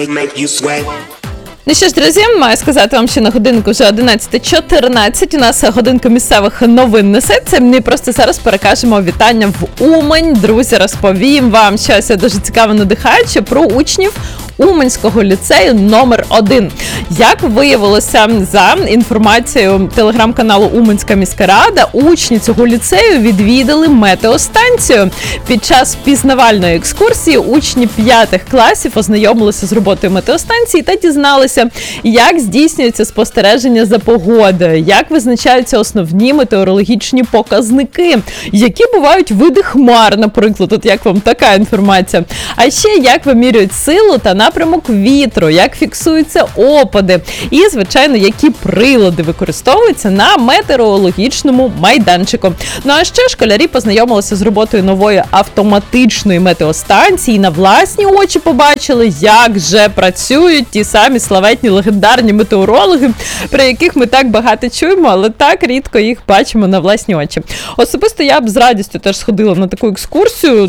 Ну що ж, друзі, маю сказати вам, що на годинку вже 11:14. У нас годинка місцевих новин несеться. Ми просто зараз перекажемо вітання в Умань. Друзі, розповім вам щось дуже цікаво, надихаюче про учнів Уманського ліцею номер 1. Як виявилося, за інформацією телеграм-каналу Уманська міська рада, учні цього ліцею відвідали метеостанцію. Під час пізнавальної екскурсії учні 5 класів ознайомилися з роботою метеостанції та дізналися, як здійснюється спостереження за погодою, як визначаються основні метеорологічні показники, які бувають види хмар, наприклад, от як вам така інформація. А ще як вимірюють силу та напрямок вітру, як фіксуються опади і, звичайно, які прилади використовуються на метеорологічному майданчику. Ну а ще школярі познайомилися з роботою нової автоматичної метеостанції і на власні очі побачили, як же працюють ті самі славетні легендарні метеорологи, про яких ми так багато чуємо, але так рідко їх бачимо на власні очі. Особисто я б з радістю теж сходила на таку екскурсію,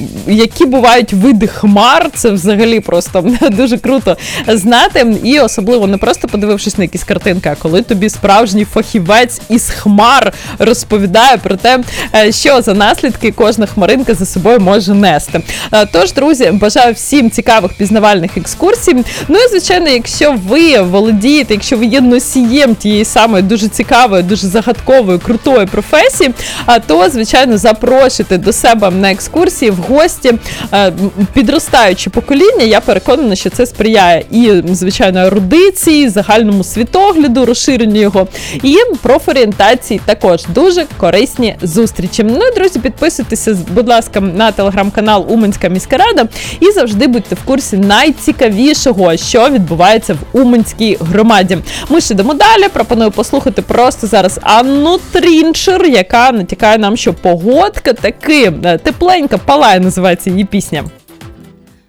які бувають види хмар, це взагалі просто дуже круто знати, і особливо не просто подивившись на якісь картинки, а коли тобі справжній фахівець із хмар розповідає про те, що за наслідки кожна хмаринка за собою може нести. Тож, друзі, бажаю всім цікавих пізнавальних екскурсій. Ну і, звичайно, якщо ви володієте, якщо ви є носієм тієї самої дуже цікавої, дуже загадкової, крутої професії, то, звичайно, запрошуйте до себе на екскурсії в гості підростаюче покоління. Я переконана, що це сприяє і, звичайно, ерудиції, загальному світогляду, розширенню його, і профорієнтації також. Дуже корисні зустрічі. Ну і, друзі, підписуйтеся, будь ласка, на телеграм-канал Уманська міська рада і завжди будьте в курсі найцікавішого, що відбувається в Уманській громаді. Ми ж йдемо далі. Пропоную послухати просто зараз Анну Трінчер, яка натякає нам, що погодка таки тепленька, палає, називається її пісня.